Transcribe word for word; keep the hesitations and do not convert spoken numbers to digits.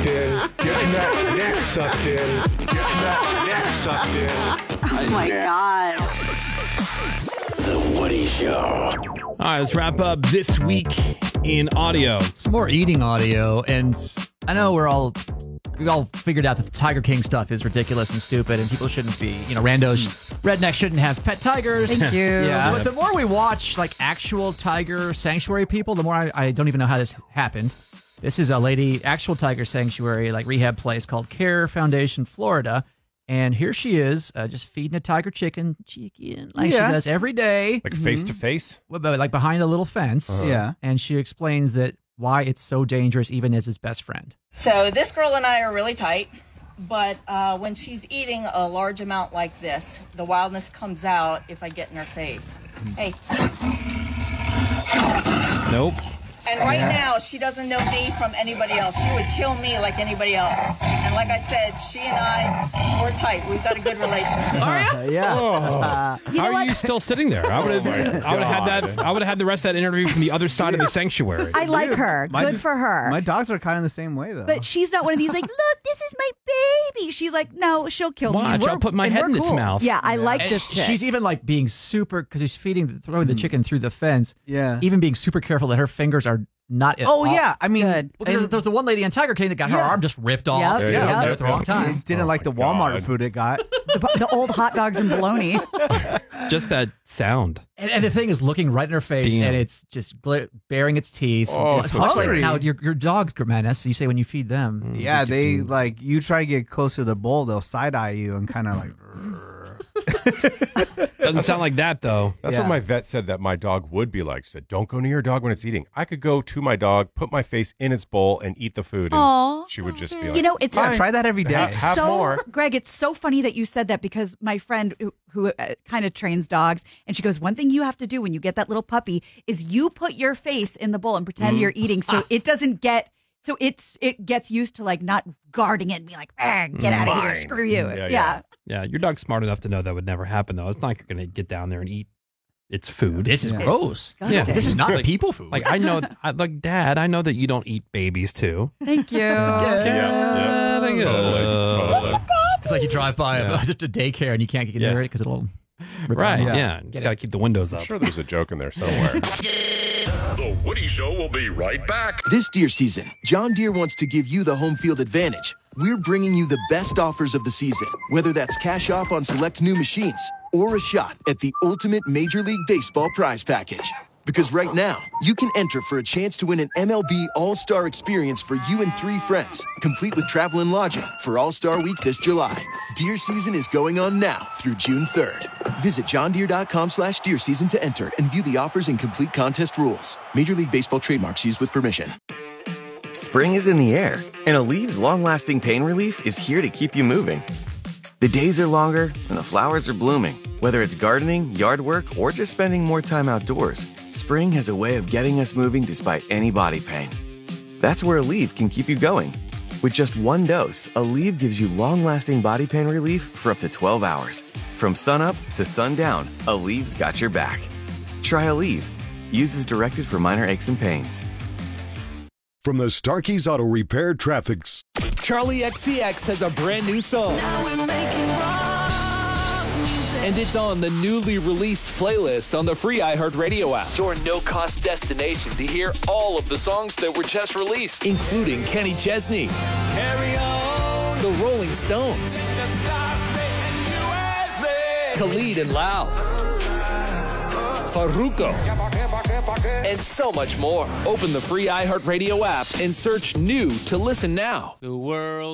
sucked in. Getting that neck sucked in. Getting that neck sucked in. Oh my God. The Woody Show. All right, let's wrap up this week in audio. Some more eating audio, and I know we're all we all figured out that the Tiger King stuff is ridiculous and stupid, and people shouldn't be, you know, randos, rednecks shouldn't have pet tigers. Thank you. Yeah, but the more we watch like actual tiger sanctuary people, the more I, I don't even know how this happened. This is a lady, actual tiger sanctuary, like rehab place called Care Foundation, Florida. And here she is, uh, just feeding a tiger chicken, chicken, like Yeah. she does every day. Like face to face? Well, but, like behind a little fence. Uh-huh. Yeah. And she explains that why it's so dangerous, even as his best friend. So this girl and I are really tight, but uh, when she's eating a large amount like this, the wildness comes out if I get in her face. Hey. Nope. And right now, she doesn't know me from anybody else. She would kill me like anybody else. And like I said, she and I, we're tight. We've got a good relationship. Are you? Yeah. Oh. How are you still sitting there? I would have. I would have had that. I would have had the rest of that interview from the other side of the sanctuary. I like her. My- Good for her. My dogs are kind of the same way, though. But she's not one of these like, look, this is my baby. She's like, no, she'll kill me. Watch, We're- I'll put my and head we're in its cool. mouth. Yeah, I like And this chick. she's even like being super, because he's feeding, throwing the chicken through the fence. Yeah. Even being super careful that her fingers are not at oh, all- yeah. I mean, Good. Well, there's, there's the one lady in Tiger King that got her Yeah. arm just ripped off. Yep, She was yep. in there at the wrong time. I didn't Oh like the my Walmart God. food it got. the, the old hot dogs and bologna. Just that sound. And, and the thing is looking right in her face, Damn. and it's just gl- baring its teeth. Oh, it's so much scary. like now your your dogs, Maness, you say when you feed them. Yeah, they like you try to get closer to the bowl, they'll side eye you and kind of like. Doesn't sound like that though. That's Yeah. what my vet said that my dog would be like. She said, don't go near your dog when it's eating. I could go to my dog, put my face in its bowl, and eat the food. And Aw. she would just be like, You know, it's Yeah, try that every day. Have- have so, more. Greg, it's so funny that you said that because my friend who, who uh, kind of trains dogs, and she goes, one thing you have to do when you get that little puppy is you put your face in the bowl and pretend you're eating so it doesn't get, so it's it gets used to like not guarding it and be like, ah, get out of here, screw you. Yeah, Yeah. yeah. Yeah, your dog's smart enough to know that would never happen though. It's not like you're gonna get down there and eat its food. This is Yeah. gross. Disgusting. Yeah. This is not Like- people food. Like I know, I, like Dad, I know that you don't eat babies too. Thank you. yeah, yeah. Thank you. Totally, totally. it's like you drive by Yeah. a, just a daycare and you can't get Yeah. near it because it'll. rip Right? your arm Yeah, off. you gotta keep the windows up. I'm sure there's a joke in there somewhere. The Woody Show will be right back. This deer season, John Deere wants to give you the home field advantage. We're bringing you the best offers of the season, whether that's cash off on select new machines or a shot at the ultimate Major League Baseball prize package. Because right now, you can enter for a chance to win an M L B All-Star experience for you and three friends, complete with travel and lodging for All-Star Week this July. Deer season is going on now through June third. Visit johndeere.com slash deer season to enter and view the offers and complete contest rules. Major League Baseball trademarks used with permission. Spring is in the air, and Alev's long-lasting pain relief is here to keep you moving. The days are longer, and the flowers are blooming. Whether it's gardening, yard work, or just spending more time outdoors, spring has a way of getting us moving despite any body pain. That's where Aleve can keep you going. With just one dose, Aleve gives you long-lasting body pain relief for up to twelve hours. From sunup to sundown, Aleve's got your back. Try Aleve. Use as directed for minor aches and pains. From the Starkey's Auto Repair Traffic. Charlie X C X has a brand new song. And it's on the newly released playlist on the free iHeartRadio app. Your no-cost destination to hear all of the songs that were just released, including Kenny Chesney, Carry On, The Rolling Stones, Khalid and Lau, Farruko, and so much more. Open the free iHeartRadio app and search new to listen now. The world